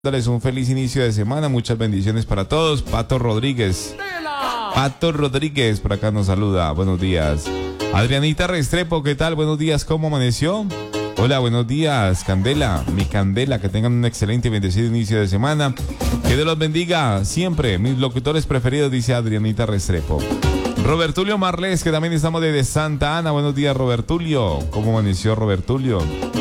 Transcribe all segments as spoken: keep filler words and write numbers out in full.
Dales un feliz inicio de semana, muchas bendiciones para todos. Pato Rodríguez. Pato Rodríguez, por acá nos saluda. Buenos días. Adrianita Restrepo, ¿qué tal? Buenos días, ¿cómo amaneció? Hola, buenos días, Candela, mi Candela, que tengan un excelente y bendecido inicio de semana. Que Dios los bendiga siempre. Mis locutores preferidos, dice Adrianita Restrepo. Robertulio Marles, que también estamos desde Santa Ana. Buenos días, Robertulio. ¿Cómo amaneció, Robertulio?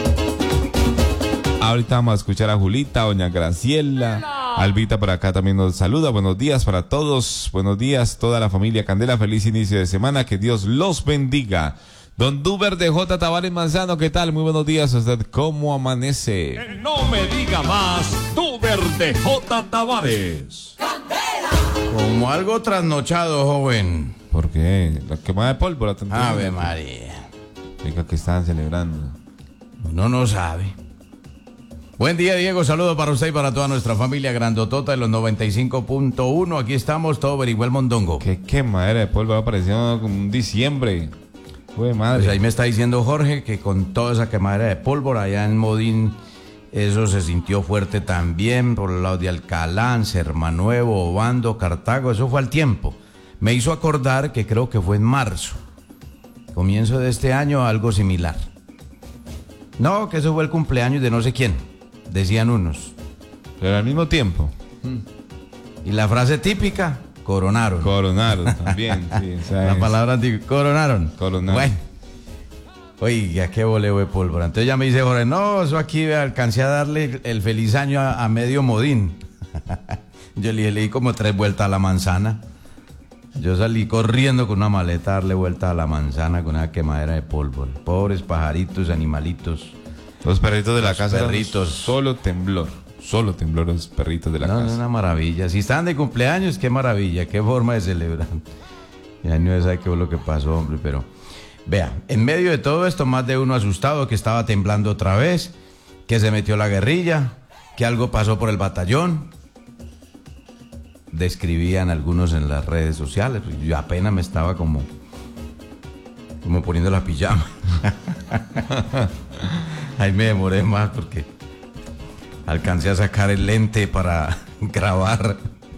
Ahorita vamos a escuchar a Julita, doña Graciela, Albita por acá también nos saluda. Buenos días para todos, buenos días toda la familia Candela, feliz inicio de semana, que Dios los bendiga. Don Duber de J. Tavares Manzano, ¿qué tal? Muy buenos días, ¿usted cómo amanece? Que no me diga más, Duber de J. Tavares. ¡Candela! Como algo trasnochado, joven. ¿Por qué? La quemada de pólvora. Ave María. Diga que estaban celebrando. Uno no sabe. Buen día, Diego, saludo para usted y para toda nuestra familia grandotota de los noventa y cinco punto uno. Aquí estamos, todo Beriguel Mondongo. Qué quemadera de pólvora, parecía como un diciembre. Fue madre. Pues ahí me está diciendo Jorge que con toda esa quemadera de pólvora allá en Modín, eso se sintió fuerte también por los lados de Alcalá, Sermanuevo, Obando, Cartago, eso fue al tiempo. Me hizo acordar que creo que fue en marzo, comienzo de este año, algo similar. No, que eso fue el cumpleaños de no sé quién. Decían unos. Pero al mismo tiempo. Y la frase típica, coronaron. Coronaron también, sí. O sea, la es... palabra antigua, coronaron. Coronaron. Bueno. Oiga, qué voleo de pólvora. Entonces ya me dice Jorge, no, eso aquí alcancé a darle el feliz año a, a medio Modín. Yo le, le di como tres vueltas a la manzana. Yo salí corriendo con una maleta a darle vuelta a la manzana con una quemadera de pólvora. Pobres pajaritos, animalitos. Los perritos de la los casa. Perritos. Solo temblor. Solo temblor los perritos de la no, casa. No, es una maravilla. Si están de cumpleaños, qué maravilla, qué forma de celebrar. Ya no sabe qué fue lo que pasó, hombre, pero... Vea, en medio de todo esto, más de uno asustado que estaba temblando otra vez, que se metió la guerrilla, que algo pasó por el batallón. Describían algunos en las redes sociales. Yo apenas me estaba como... Como poniendo la pijama. Ahí me demoré más porque alcancé a sacar el lente para grabar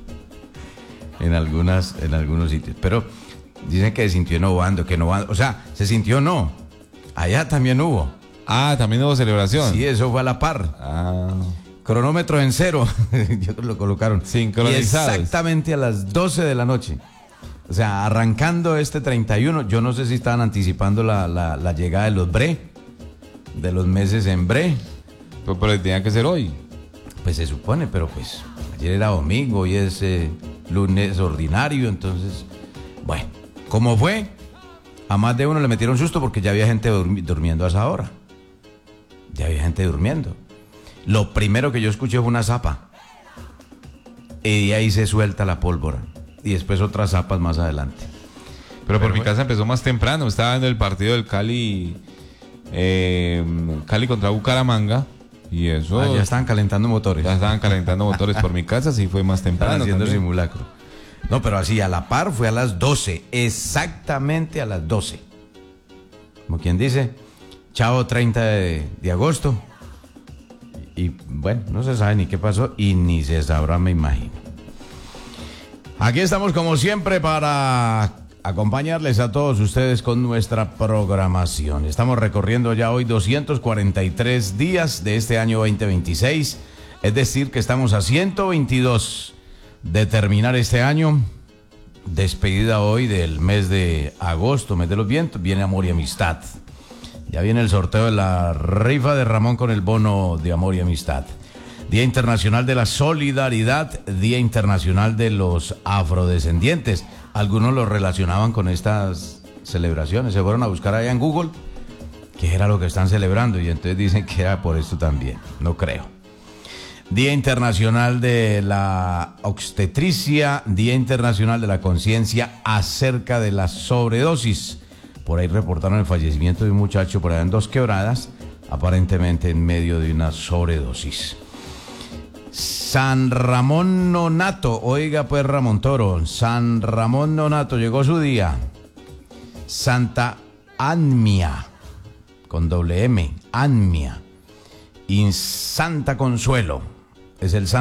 en algunas, en algunos sitios. Pero dicen que se sintió en Obando, que en Obando, o sea, se sintió no. Allá también hubo. Ah, también hubo celebración. Sí, eso fue a la par. Ah. Cronómetro en cero. Lo colocaron. Sincronizados. Y exactamente a las doce de la noche. O sea, arrancando este treinta y uno, yo no sé si estaban anticipando la, la, la llegada de los Bre, de los meses en Bre. Pero, pero tenía que ser hoy. Pues se supone, pero pues ayer era domingo, hoy es eh, lunes ordinario, entonces, bueno, ¿cómo fue? A más de uno le metieron susto porque ya había gente durmi- durmiendo a esa hora. Ya había gente durmiendo. Lo primero que yo escuché fue una zapa. Y de ahí se suelta la pólvora. Y después otras zapas más adelante. Pero, Pero por mi bueno. casa empezó más temprano. Estaba en el partido del Cali, eh, Cali contra Bucaramanga. Y eso. Ah, ya estaban calentando motores. Ya estaban calentando motores por mi casa, sí fue más Estaban temprano. haciendo también. simulacro. No, pero así a la par fue a las doce. Exactamente a las doce. Como quien dice, chao treinta de, de agosto. Y, y bueno, no se sabe ni qué pasó y ni se sabrá, me imagino. Aquí estamos como siempre para acompañarles a todos ustedes con nuestra programación. Estamos recorriendo ya hoy doscientos cuarenta y tres días de este año veinte veintiséis. Es decir, que estamos a ciento veintidós de terminar este año. Despedida hoy del mes de agosto, mes de los vientos. Viene Amor y Amistad. Ya viene el sorteo de la rifa de Ramón con el bono de Amor y Amistad. Día Internacional de la Solidaridad, Día Internacional de los Afrodescendientes. Algunos lo relacionaban con estas celebraciones. Se fueron a buscar allá en Google qué era lo que están celebrando y entonces dicen que era por esto también. No creo. Día Internacional de la Obstetricia, Día Internacional de la Conciencia acerca de la sobredosis. Por ahí reportaron el fallecimiento de un muchacho por allá en Dos Quebradas, aparentemente en medio de una sobredosis. San Ramón Nonato, oiga pues Ramón Toro, San Ramón Nonato, llegó su día. Santa Anmia, con doble M, Anmia. Y Santa Consuelo, es el